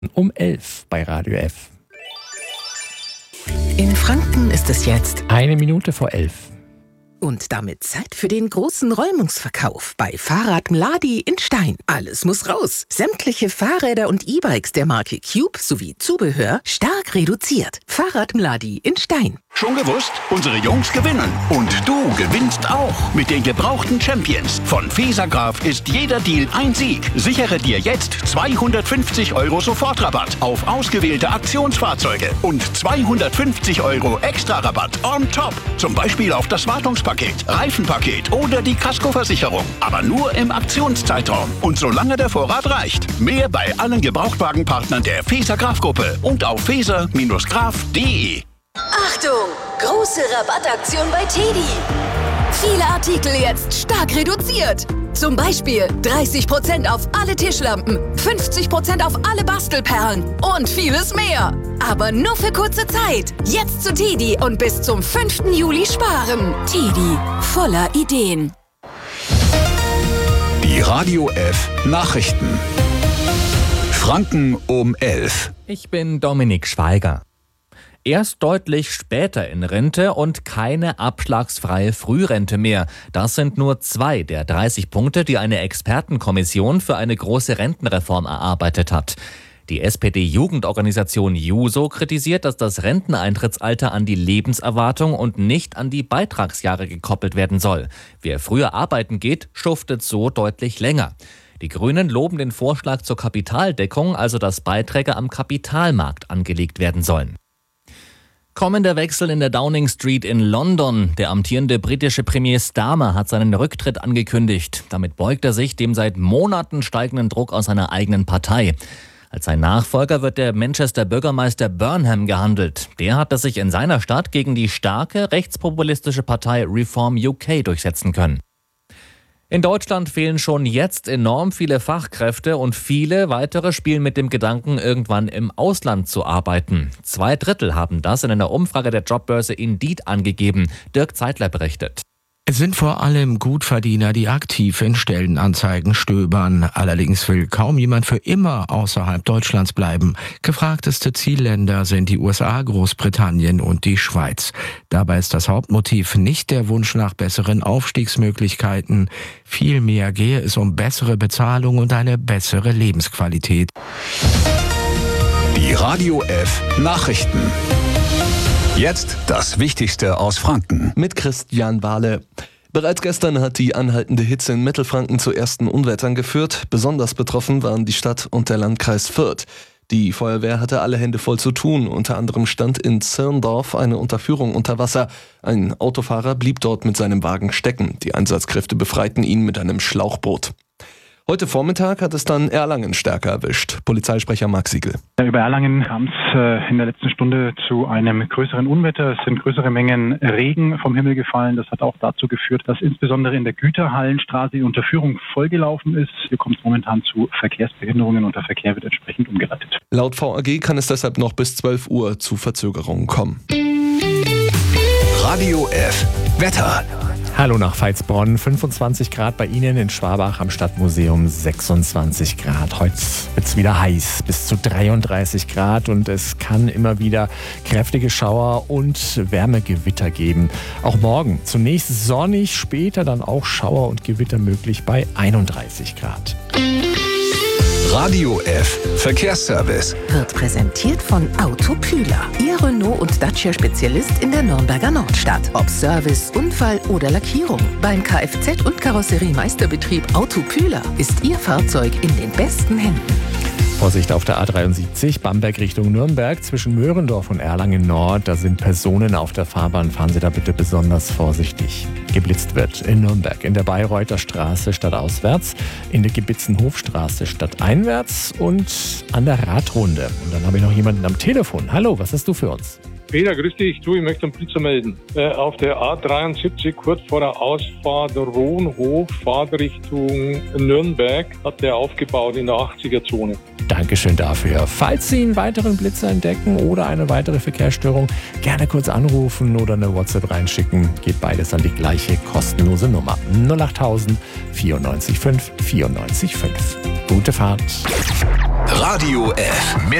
Um 11 bei Radio F. In Franken ist es jetzt 1 Minute vor 11. und damit Zeit für den großen Räumungsverkauf bei Fahrrad Mladi in Stein. Alles muss raus. Sämtliche Fahrräder und E-Bikes der Marke Cube sowie Zubehör stark reduziert. Fahrrad Mladi in Stein. Schon gewusst? Unsere Jungs gewinnen. Und du gewinnst auch. Mit den gebrauchten Champions. Von Fesergraf ist jeder Deal ein Sieg. Sichere dir jetzt 250 € Sofortrabatt auf ausgewählte Aktionsfahrzeuge und 250 € Extra-Rabatt on top. Zum Beispiel auf das Wartungspaket, Reifenpaket oder die Kaskoversicherung. Aber nur im Aktionszeitraum und solange der Vorrat reicht. Mehr bei allen Gebrauchtwagenpartnern der Feser-Graf-Gruppe und auf feser-graf.de. Achtung! Große Rabattaktion bei TEDi. Viele Artikel jetzt stark reduziert. Zum Beispiel 30% auf alle Tischlampen, 50% auf alle Bastelperlen und vieles mehr. Aber nur für kurze Zeit. Jetzt zu TEDi und bis zum 5. Juli sparen. TEDi, voller Ideen. Die Radio F Nachrichten. Franken um 11. Ich bin Dominik Schweiger. Erst deutlich später in Rente und keine abschlagsfreie Frührente mehr. Das sind nur 2 der 30 Punkte, die eine Expertenkommission für eine große Rentenreform erarbeitet hat. Die SPD-Jugendorganisation JUSO kritisiert, dass das Renteneintrittsalter an die Lebenserwartung und nicht an die Beitragsjahre gekoppelt werden soll. Wer früher arbeiten geht, schuftet so deutlich länger. Die Grünen loben den Vorschlag zur Kapitaldeckung, also dass Beiträge am Kapitalmarkt angelegt werden sollen. Kommender Wechsel in der Downing Street in London. Der amtierende britische Premier Starmer hat seinen Rücktritt angekündigt. Damit beugt er sich dem seit Monaten steigenden Druck aus seiner eigenen Partei. Als sein Nachfolger wird der Manchester-Bürgermeister Burnham gehandelt. Der hat es sich in seiner Stadt gegen die starke rechtspopulistische Partei Reform UK durchsetzen können. In Deutschland fehlen schon jetzt enorm viele Fachkräfte und viele weitere spielen mit dem Gedanken, irgendwann im Ausland zu arbeiten. 2/3 haben das in einer Umfrage der Jobbörse Indeed angegeben. Dirk Zeitler berichtet. Es sind vor allem Gutverdiener, die aktiv in Stellenanzeigen stöbern. Allerdings will kaum jemand für immer außerhalb Deutschlands bleiben. Gefragteste Zielländer sind die USA, Großbritannien und die Schweiz. Dabei ist das Hauptmotiv nicht der Wunsch nach besseren Aufstiegsmöglichkeiten. Vielmehr gehe es um bessere Bezahlung und eine bessere Lebensqualität. Die Radio F Nachrichten. Jetzt das Wichtigste aus Franken. Mit Christian Wahle. Bereits gestern hat die anhaltende Hitze in Mittelfranken zu ersten Unwettern geführt. Besonders betroffen waren die Stadt und der Landkreis Fürth. Die Feuerwehr hatte alle Hände voll zu tun. Unter anderem stand in Zirndorf eine Unterführung unter Wasser. Ein Autofahrer blieb dort mit seinem Wagen stecken. Die Einsatzkräfte befreiten ihn mit einem Schlauchboot. Heute Vormittag hat es dann Erlangen stärker erwischt. Polizeisprecher Max Siegel. Über Erlangen kam es in der letzten Stunde zu einem größeren Unwetter. Es sind größere Mengen Regen vom Himmel gefallen. Das hat auch dazu geführt, dass insbesondere in der Güterhallenstraße die Unterführung vollgelaufen ist. Hier kommt es momentan zu Verkehrsbehinderungen und der Verkehr wird entsprechend umgeleitet. Laut VAG kann es deshalb noch bis 12 Uhr zu Verzögerungen kommen. Radio F Wetter. Hallo nach Veitsbronn, 25 Grad bei Ihnen, in Schwabach am Stadtmuseum 26 Grad. Heute wird es wieder heiß, bis zu 33 Grad und es kann immer wieder kräftige Schauer und Wärmegewitter geben. Auch morgen zunächst sonnig, später dann auch Schauer und Gewitter möglich bei 31 Grad. Radio F Verkehrsservice Wird präsentiert von Auto Pühler. Ihr Renault- und Dacia-Spezialist in der Nürnberger Nordstadt. Ob Service, Unfall oder Lackierung. Beim Kfz- und Karosseriemeisterbetrieb Auto Pühler ist Ihr Fahrzeug in den besten Händen. Vorsicht auf der A73, Bamberg Richtung Nürnberg, zwischen Möhrendorf und Erlangen Nord. Da sind Personen auf der Fahrbahn. Fahren Sie da bitte besonders vorsichtig. Geblitzt wird in Nürnberg, in der Bayreuther Straße stadtauswärts, in der Gebitzenhofstraße stadteinwärts und an der Radrunde. Und dann habe ich noch jemanden am Telefon. Hallo, was hast du für uns? Peter, grüß dich. Ich möchte einen Blitzer melden. Auf der A73, kurz vor der Ausfahrt Rohnhof, Fahrtrichtung Nürnberg, hat der aufgebaut in der 80er-Zone. Dankeschön dafür. Falls Sie einen weiteren Blitzer entdecken oder eine weitere Verkehrsstörung, gerne kurz anrufen oder eine WhatsApp reinschicken. Geht beides an die gleiche kostenlose Nummer. 08000 94 5 94 5. Gute Fahrt. Radio F.